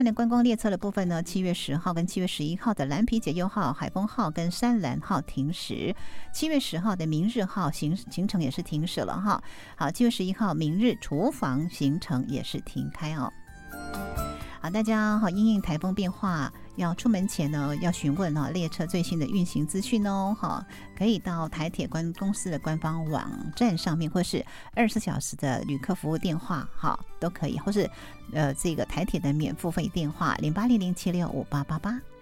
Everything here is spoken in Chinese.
那观光列车的部分呢，7月10号跟7月11号的蓝皮解忧号、海丰号跟山岚号停驶，7月10号的明日号行程也是停驶了哈。好，7月11号明日厨房行程也是停开哦。好，大家好，因应台风变化，要出门前呢，要询问列车最新的运行资讯哦。好，可以到台铁公司的官方网站上面，或是24小时的旅客服务电话，好，都可以，或是这个台铁的免付费电话0800765888。